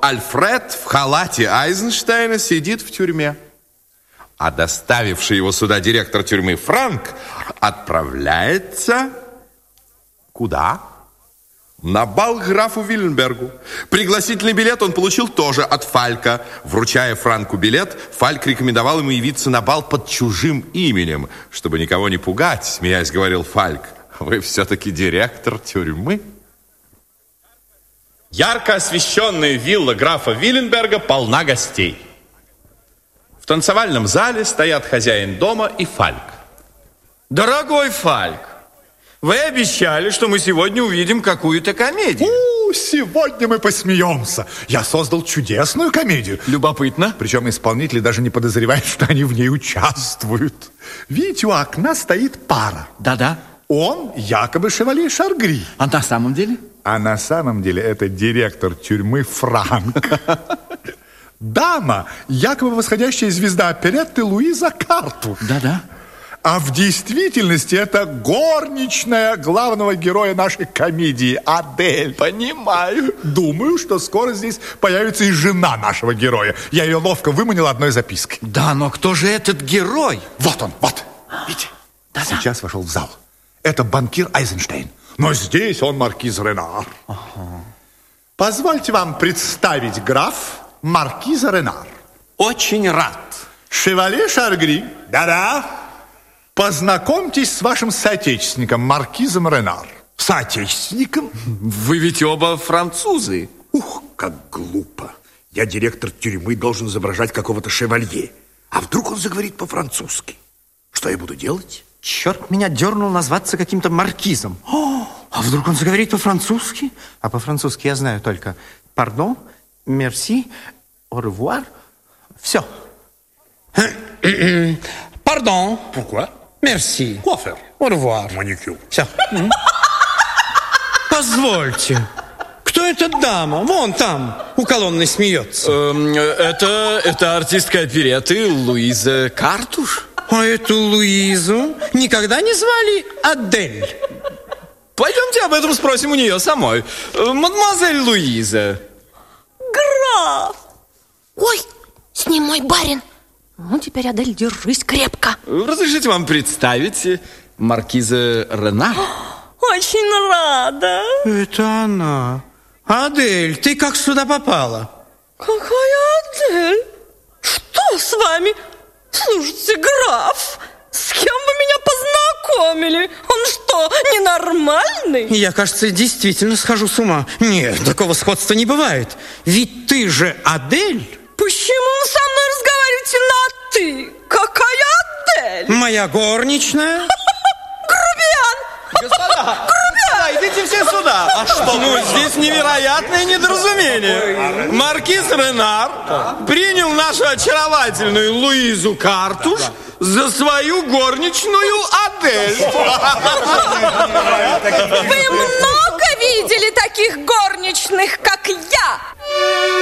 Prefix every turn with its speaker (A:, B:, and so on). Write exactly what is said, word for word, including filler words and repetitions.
A: Альфред в халате Айзенштейна сидит в тюрьме. А доставивший его сюда директор тюрьмы Франк отправляется... Куда? На бал к графу Виленбергу. Пригласительный билет он получил тоже от Фалька. Вручая Франку билет, Фальк рекомендовал ему явиться на бал под чужим именем, чтобы никого не пугать, смеясь, говорил Фальк. Вы все-таки директор тюрьмы?
B: Ярко освещенная вилла графа Виленберга полна гостей. В танцевальном зале стоят хозяин дома и Фальк.
C: Дорогой Фальк, вы обещали, что мы сегодня увидим какую-то комедию.
D: У, сегодня мы посмеемся. Я создал чудесную комедию.
C: Любопытно.
D: Причем исполнители даже не подозревают, что они в ней участвуют. Видите, у окна стоит пара.
C: Да-да.
D: Он якобы шевалье Шаргри.
C: А на самом деле?
D: А на самом деле это директор тюрьмы Франк. Дама, якобы восходящая звезда оперетты Луиза Карту.
C: Да-да.
D: А в действительности это горничная главного героя нашей комедии, Адель.
C: Понимаю.
D: Думаю, что скоро здесь появится и жена нашего героя. Я ее ловко выманил одной запиской.
C: Да, но кто же этот герой?
D: Вот он, вот. Видите?
C: Да-да.
D: Сейчас вошел в зал. Это банкир Айзенштейн. Но здесь он маркиз Ренар.
C: Ага.
D: Позвольте вам представить граф маркиза Ренар.
C: Очень рад.
D: Шевалье Шаргри. Да-да. Познакомьтесь с вашим соотечественником, маркизом Ренар.
C: Соотечественником? Вы ведь оба французы.
E: Ух, как глупо. Я директор тюрьмы, должен изображать какого-то шевалье. А вдруг он заговорит по-французски? Что я буду делать?
F: Черт меня дернул назваться каким-то маркизом. О, а вдруг он заговорит по-французски? А по-французски я знаю только «пардон», «мерси», «au revoir». Все.
E: Пардон.
F: Pourquoi?
E: Merci.
F: Quoi faire?
E: Au revoir.
F: Маникюр.
E: Все.
F: Позвольте. Кто эта дама? Вон там, у колонны смеется.
C: Эм, это, это артистка оперетты Луиза Картуш.
F: А эту Луизу никогда не звали Адель?
C: Пойдемте об этом спросим у нее самой. Мадемуазель Луиза.
G: Граф! Ой, с ним мой барин. Ну, теперь, Адель, держись крепко.
C: Разрешите вам представить маркиза Ренар?
G: Очень рада.
F: Это она. Адель, ты как сюда попала?
G: Какая Адель? Что с вами? Слушайте, граф, с кем вы меня познакомили? Он что, ненормальный?
F: Я, кажется, действительно схожу с ума. Нет, такого сходства не бывает. Ведь ты же Адель.
G: Почему вы со мной разговариваете на «ты»? Какая Адель?
F: Моя горничная.
G: Грубиян!
C: Господа, господа, идите все сюда. А что? Ну, здесь невероятное недоразумение. Маркиз Ренар принял нашу очаровательную Луизу Картуш за свою горничную Адель.
G: Вы много видели таких горничных, как я?